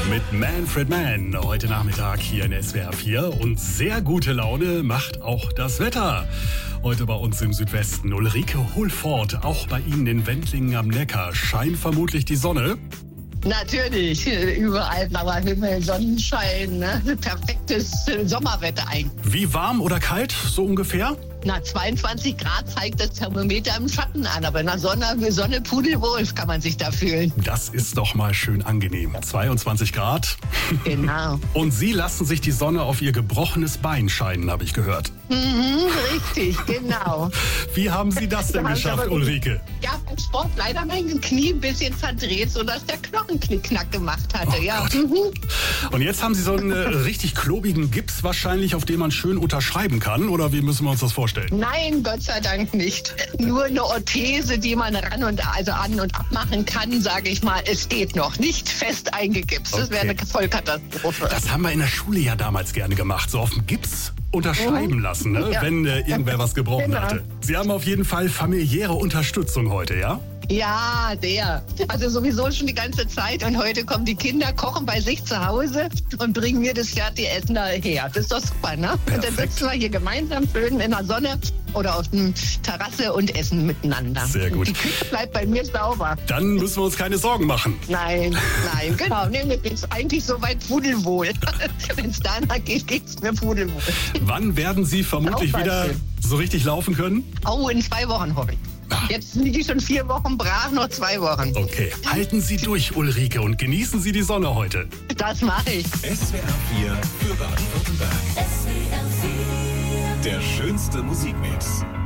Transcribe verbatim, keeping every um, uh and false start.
Mit Manfred Mann heute Nachmittag hier in S W R vier. Und sehr gute Laune macht auch das Wetter. Heute bei uns im Südwesten. Ulrike Hulfort, auch bei Ihnen in Wendlingen am Neckar. Scheint vermutlich die Sonne. Natürlich, überall blauer Himmel, Sonnenschein, ne? Perfektes Sommerwetter eigentlich. Wie warm oder kalt, so ungefähr? Na, zweiundzwanzig Grad zeigt das Thermometer im Schatten an, aber in der Sonne, Sonne pudelwohl kann man sich da fühlen. Das ist doch mal schön angenehm. zweiundzwanzig Grad. Genau. Und Sie lassen sich die Sonne auf Ihr gebrochenes Bein scheinen, habe ich gehört. Mhm, richtig, genau. Wie haben Sie das denn Da haben Sie geschafft, aber- Ulrike? Ja, beim Sport leider mein Knie ein bisschen verdreht, sodass der Knochen knickknack gemacht hatte. Oh ja. Gott. Mhm. Und jetzt haben Sie so einen äh, richtig klobigen Gips wahrscheinlich, auf dem man schön unterschreiben kann. Oder wie müssen wir uns das vorstellen? Nein, Gott sei Dank nicht. Nur eine Orthese, die man ran und also an und abmachen kann, sage ich mal. Es geht noch nicht fest eingegipst. Das wäre Okay. eine Vollkatastrophe. Das haben wir in der Schule ja damals gerne gemacht. So auf dem Gips unterschreiben Mhm. lassen, ne? Ja. Wenn äh, irgendwer was gebrochen Genau. hatte. Sie haben auf jeden Fall familiäre Unterstützung heute, ja? Ja, der. Also sowieso schon die ganze Zeit. Und heute kommen die Kinder, kochen bei sich zu Hause und bringen mir das fertige Essen daher. Das ist doch super, ne? Und dann Perfekt. sitzen wir hier gemeinsam schön in der Sonne oder auf der Terrasse und essen miteinander. Sehr gut. Die Küche bleibt bei mir sauber. Dann müssen wir uns keine Sorgen machen. Nein, nein, genau. Nee, mir geht's eigentlich soweit pudelwohl. Wenn es danach geht, geht's mir pudelwohl. Wann werden Sie vermutlich Auch wieder schön. so richtig laufen können? Oh, in zwei Wochen hoffe ich. Jetzt liege ich schon vier Wochen brach, noch zwei Wochen. Okay. Halten Sie durch, Ulrike, und genießen Sie die Sonne heute. Das mache ich. S W R vier für Baden-Württemberg. S W R vier. Der schönste Musikmix.